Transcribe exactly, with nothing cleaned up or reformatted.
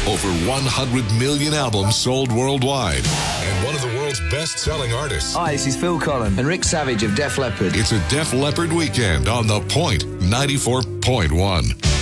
Over one hundred million albums sold worldwide. And one of the world's best-selling artists. Hi, this is Phil Collins and Rick Savage of Def Leppard. It's a Def Leppard weekend on The Point ninety-four point one.